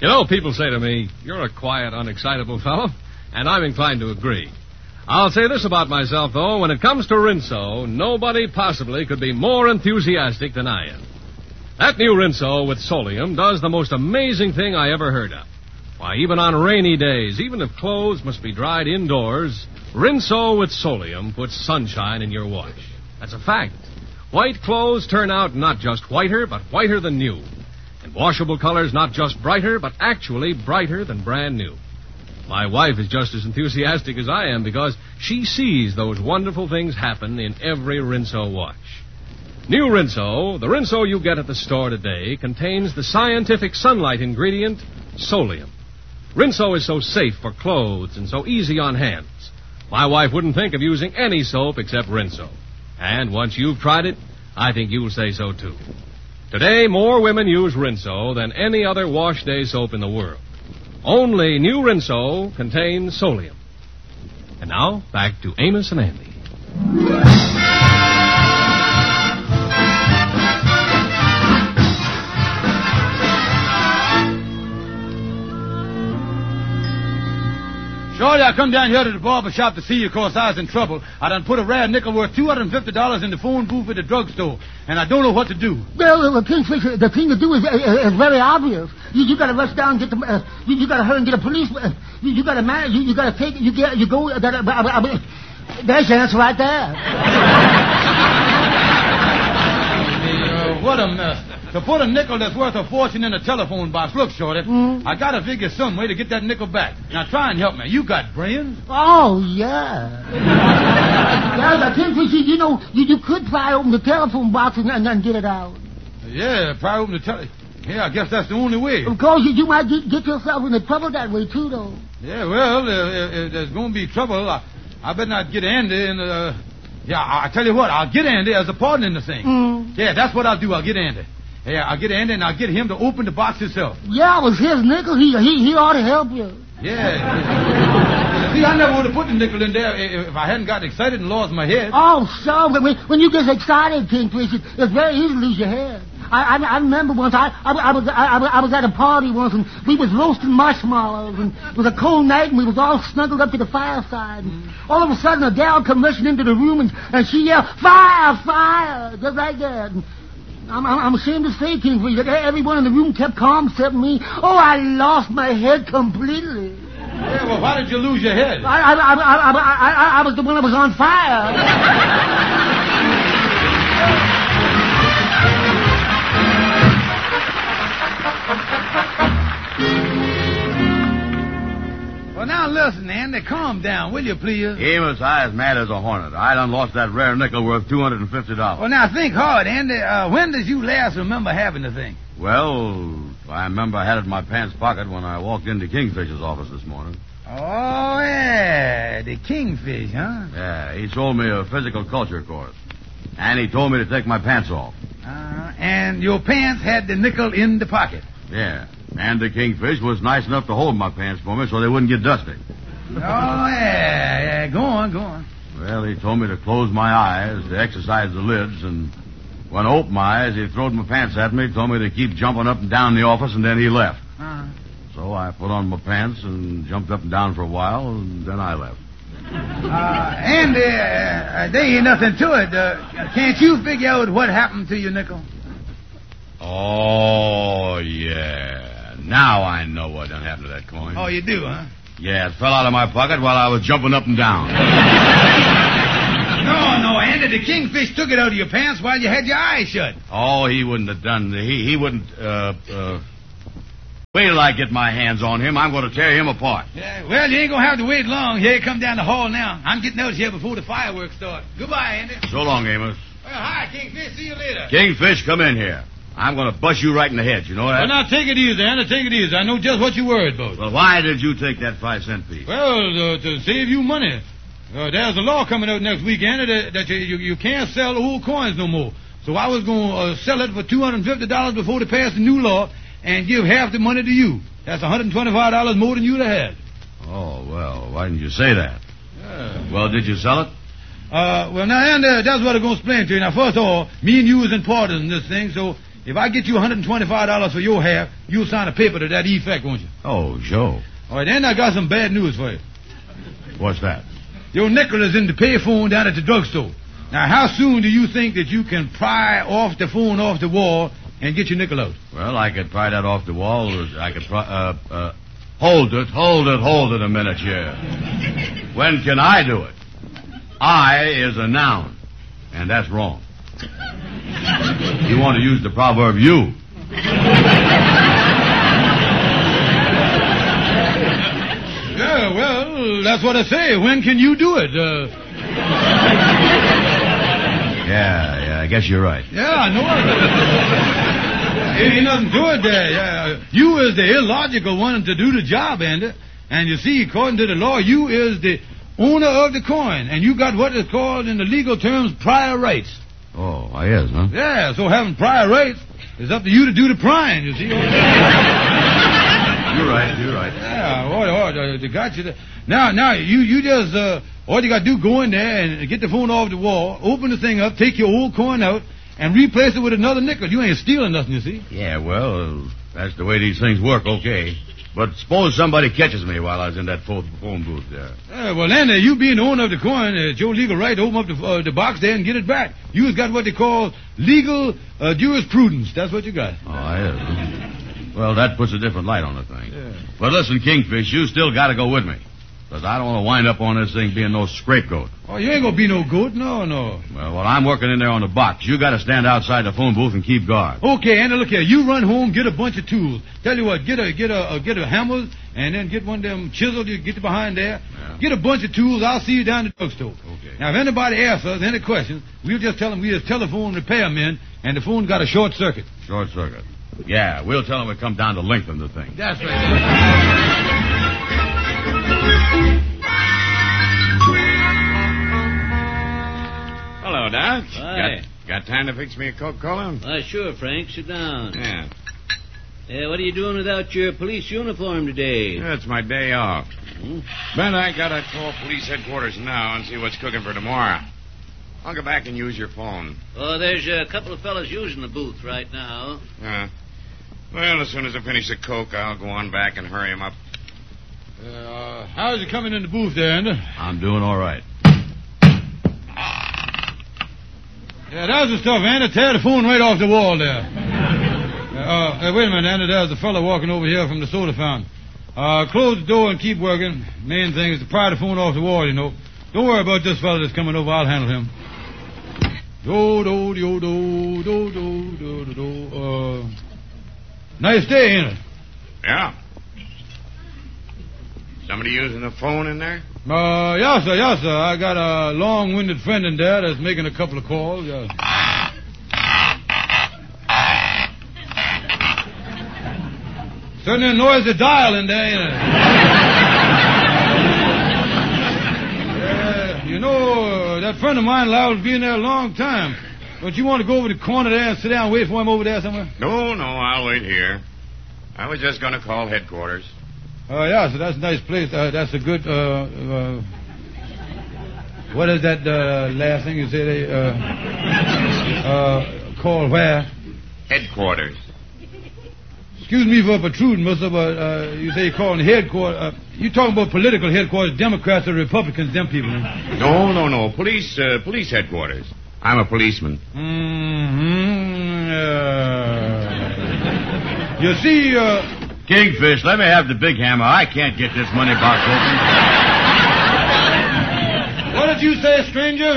You know, people say to me, you're a quiet, unexcitable fellow, and I'm inclined to agree. I'll say this about myself, though. When it comes to Rinso, nobody possibly could be more enthusiastic than I am. That new Rinso with Solium does the most amazing thing I ever heard of. Why, even on rainy days, even if clothes must be dried indoors, Rinso with Solium puts sunshine in your wash. That's a fact. White clothes turn out not just whiter, but whiter than new. And washable colors not just brighter, but actually brighter than brand new. My wife is just as enthusiastic as I am because she sees those wonderful things happen in every Rinso wash. New Rinso, the Rinso you get at the store today, contains the scientific sunlight ingredient, Solium. Rinso is so safe for clothes and so easy on hands. My wife wouldn't think of using any soap except Rinso. And once you've tried it, I think you'll say so, too. Today, more women use Rinso than any other wash day soap in the world. Only new Rinso contains Solium. And now, back to Amos and Andy. Shorty, I come down here to the barber shop to see you because I was in trouble. I done put a rare nickel worth $250 in the phone booth at the drugstore, and I don't know what to do. Well, Kingfisher, the thing to do is very obvious. You got to rush down and get the. You got to hurry and get a police. You got to manage. You got to take. You go. There's your answer right there. What a mess. To put a nickel that's worth a fortune in a telephone box. Look, Shorty, I got to figure some way to get that nickel back. Now, try and help me. You got brains? Oh, yeah. Well, Kingfisher, you know, you could pry open the telephone box and get it out. Yeah, pry open the telephone. Yeah, I guess that's the only way. Of course, you might get yourself into trouble that way, too, though. Yeah, well, if there's going to be trouble, I better not get Andy and, yeah, I tell you what, I'll get Andy as a partner in the thing. Yeah, that's what I'll do. I'll get Andy. Yeah, I'll get Andy and I'll get him to open the box himself. Yeah, it was his nickel. He ought to help you. Yeah. See, I never would have put the nickel in there if I hadn't got excited and lost my head. Oh, so when you get excited, Kingfisher, it's very easy to lose your head. I remember once I was at a party once and we was roasting marshmallows and it was a cold night and we was all snuggled up to the fireside. And all of a sudden a gal come rushing into the room and she yelled, "Fire, fire!" just like that. And I'm ashamed to say, Kingfisher, that everyone in the room kept calm except me. Oh, I lost my head completely. Yeah, well, why did you lose your head? I was the one that was on fire. Well, now listen, Andy, calm down, will you, please? Amos, I as mad as a hornet. I done lost that rare nickel worth $250. Well, now think hard, Andy. When did you last remember having the thing? Well, I remember I had it in my pants pocket when I walked into Kingfisher's office this morning. Oh, yeah, the Kingfish, huh? Yeah, he sold me a physical culture course. And he told me to take my pants off. And your pants had the nickel in the pocket? Yeah. And the Kingfish was nice enough to hold my pants for me so they wouldn't get dusty. Oh, yeah. Go on. Well, he told me to close my eyes, to exercise the lids, and when I opened my eyes, he throwed my pants at me, told me to keep jumping up and down the office, and then he left. So I put on my pants and jumped up and down for a while, and then I left. Andy, there ain't nothing to it. Can't you figure out what happened to your nickel? Oh, yeah. Now I know what done happened to that coin. Oh, you do, huh? Yeah, it fell out of my pocket while I was jumping up and down. No, Andy, the Kingfish took it out of your pants while you had your eyes shut. Oh, he wouldn't have done. He wouldn't. Wait till I get my hands on him. I'm going to tear him apart. Yeah, well, you ain't going to have to wait long. Here, come down the hall now. I'm getting out here before the fireworks start. Goodbye, Andy. So long, Amos. Well, hi, Kingfish. See you later. Kingfish, come in here. I'm going to bust you right in the head, you know that? Well, now, take it easy, Andy. Take it easy. I know just what you're worried about. Well, why did you take that 5-cent piece? Well, to save you money. There's a law coming out next week, Andy, that you can't sell old coins no more. So I was going to sell it for $250 before they passed the new law and give half the money to you. That's $125 more than you'd have had. Oh, well, why didn't you say that? Yeah. Well, did you sell it? Well, now, Andy, that's what I'm going to explain to you. Now, first of all, me and you was in partners in this thing, so if I get you $125 for your half, you'll sign a paper to that effect, won't you? Oh, Joe. All right, then I got some bad news for you. What's that? Your nickel is in the payphone down at the drugstore. Now, how soon do you think that you can pry off the phone off the wall and get your nickel out? Well, I could pry that off the wall. I could hold it a minute here. When can I do it? I is a noun, and that's wrong. You want to use the proverb you. Yeah, well, that's what I say. When can you do it? Yeah, I guess you're right. Yeah, I know it. Ain't nothing to it there. Yeah. You is the illogical one to do the job, Andy. And you see, according to the law, you is the owner of the coin, and you got what is called in the legal terms prior rights. Oh, I is, huh? Yeah, so having prior rights, it's up to you to do the prying, you see. You're right. Yeah, they got you there. Now, you just, all you got to do, go in there and get the phone off the wall, open the thing up, take your old coin out, and replace it with another nickel. You ain't stealing nothing, you see. Yeah, well, that's the way these things work, okay. But suppose somebody catches me while I was in that phone booth there. Well, then, you being the owner of the coin, it's your legal right to open up the box there and get it back. You has got what they call legal jurisprudence. That's what you got. Oh, yeah. Well, that puts a different light on the thing. Yeah. But listen, Kingfish, you still got to go with me. Because I don't want to wind up on this thing being no scapegoat. Oh, you ain't going to be no good. No. Well, while I'm working in there on the box, you got to stand outside the phone booth and keep guard. Okay, Andy, look here. You run home, get a bunch of tools. Tell you what, get a hammer, and then get one of them chisels. You get behind there. Yeah. Get a bunch of tools. I'll see you down at the drugstore. Okay. Now, if anybody asks us any questions, we'll just tell them we is telephone repairmen, and the phone got a short circuit. Short circuit. Yeah, we'll tell them we come down to lengthen the thing. That's right. Hello, Doc. Hi. Got time to fix me a Coca-Cola? Sure, Frank. Sit down. Yeah. What are you doing without your police uniform today? It's my day off. Hmm? But I gotta call police headquarters now and see what's cooking for tomorrow. I'll go back and use your phone. Oh, there's a couple of fellas using the booth right now. Well, as soon as I finish the Coke, I'll go on back and hurry him up. How's it coming in the booth there, Andy? I'm doing all right. Yeah, that's the stuff, Andy. Tear the phone right off the wall there. Wait a minute, Andy. There's a fellow walking over here from the soda fountain. Close the door and keep working. Main thing is to pry the phone off the wall, you know. Don't worry about this fellow that's coming over. I'll handle him. Nice day, ain't it? Yeah. Somebody using the phone in there? Yes, sir. I got a long-winded friend in there that's making a couple of calls. Certainly a noisy dial in there, ain't it? You know, that friend of mine allowed to be in there a long time. Don't you want to go over to the corner there and sit down and wait for him over there somewhere? No, I'll wait here. I was just going to call headquarters. Yeah, so that's a nice place. That's a good, what is that last thing you say call where? Headquarters. Excuse me for protruding, mister, but you say you're calling headquarters. You talking about political headquarters, Democrats or Republicans, them people? No. Police headquarters. I'm a policeman. You see, Kingfish, let me have the big hammer. I can't get this money box open. What did you say, stranger?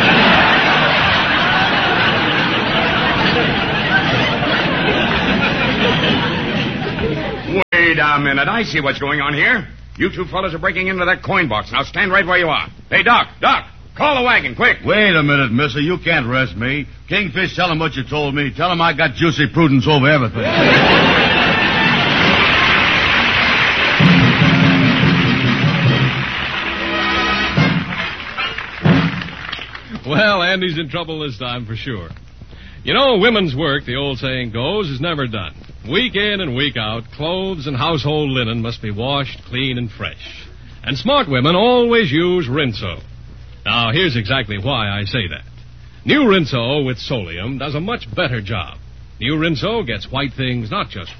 Wait a minute. I see what's going on here. You two fellas are breaking into that coin box. Now stand right where you are. Hey, Doc, call the wagon, quick. Wait a minute, mister. You can't arrest me. Kingfish, tell him what you told me. Tell him I got juicy prudence over everything. Well, Andy's in trouble this time for sure. You know, women's work, the old saying goes, is never done. Week in and week out, clothes and household linen must be washed clean and fresh. And smart women always use Rinso. Now, here's exactly why I say that. New Rinso with Solium does a much better job. New Rinso gets white things not just